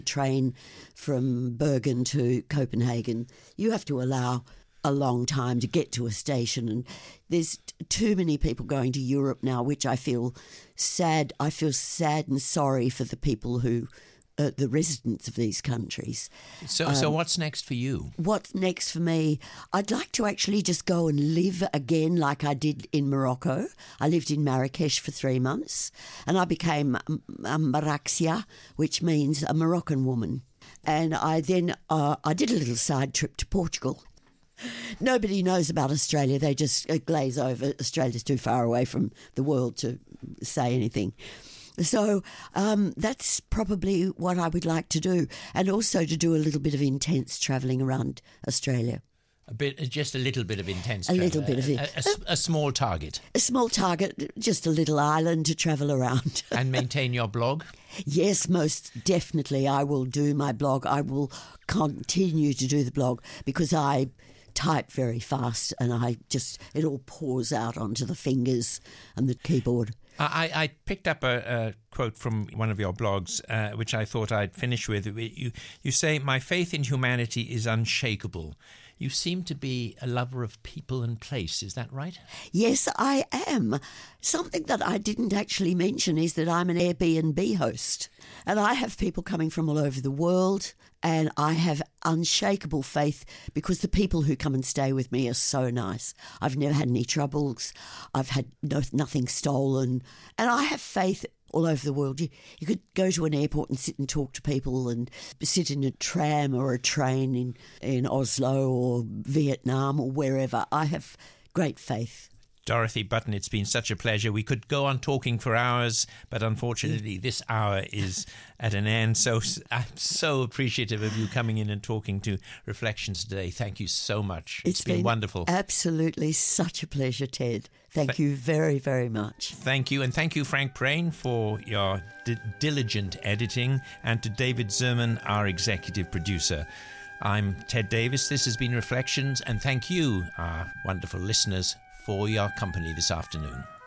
train from Bergen to Copenhagen, you have to allow a long time to get to a station, and there's too many people going to Europe now, which I feel sad. I feel sad and sorry for the people who, the residents of these countries. So what's next for you? What's next for me? I'd like to actually just go and live again like I did in Morocco. I lived in Marrakesh for 3 months, and I became a Maraxia, which means a Moroccan woman. And I then I did a little side trip to Portugal. Nobody knows about Australia. They just glaze over. Australia's too far away from the world to say anything. So that's probably what I would like to do, and also to do a little bit of intense travelling around Australia. Just a little bit of intense A travel. little bit of it. A small target. A small target, just a little island to travel around. And maintain your blog? Yes, most definitely. I will do my blog. I will continue to do the blog because I type very fast, and it all pours out onto the fingers and the keyboard. I picked up a quote from one of your blogs, which I thought I'd finish with. You say, "My faith in humanity is unshakable." You seem to be a lover of people and place. Is that right? Yes, I am. Something that I didn't actually mention is that I'm an Airbnb host, and I have people coming from all over the world, and I have unshakable faith because the people who come and stay with me are so nice. I've never had any troubles. I've had nothing stolen, and I have faith all over the world. You could go to an airport and sit and talk to people, and sit in a tram or a train in Oslo or Vietnam or wherever. I have great faith. Dorothy Button, it's been such a pleasure. We could go on talking for hours, but unfortunately this hour is at an end. So I'm so appreciative of you coming in and talking to Reflections today. Thank you so much. It's been wonderful. Absolutely such a pleasure, Ted. Thank you very, very much. Thank you. And thank you, Frank Prain, for your diligent editing, and to David Zerman, our executive producer. I'm Ted Davis. This has been Reflections, and thank you, our wonderful listeners, for your company this afternoon.